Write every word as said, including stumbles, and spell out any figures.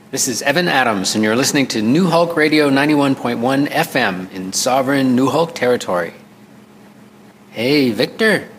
This is Evan Adams, and you're listening to New Hulk Radio ninety-one point one F M in sovereign New Hulk territory. Hey, Victor.